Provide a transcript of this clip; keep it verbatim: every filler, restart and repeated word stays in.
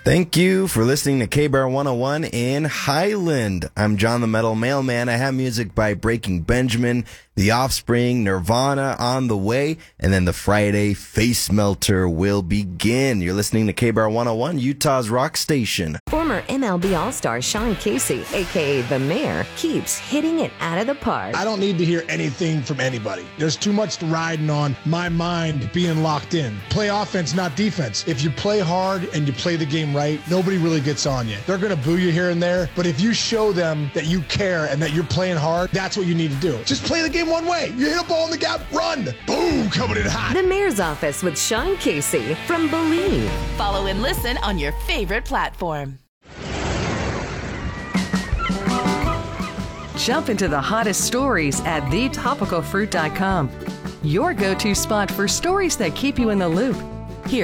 Thank you for listening to K-Bar one oh one in Highland. I'm John the Metal Mailman. I have music by Breaking Benjamin, The Offspring, Nirvana on the way, and then the Friday Face Melter will begin. You're listening to K-Bar one oh one, Utah's rock station. Former M L B All-Star Sean Casey, a k a. The Mayor, keeps hitting it out of the park. I don't need to hear anything from anybody. There's too much riding on my mind being locked in. Play offense, not defense. If you play hard and you play the game right, nobody really gets on you. They're going to boo you here and there, but if you show them that you care and that you're playing hard, that's what you need to do. Just play the game one way. You hit a ball in the gap, run. Boom, coming in hot. The Mayor's Office with Sean Casey from Believe. Follow and listen on your favorite platform. Jump into the hottest stories at the topical fruit dot com. Your go-to spot for stories that keep you in the loop.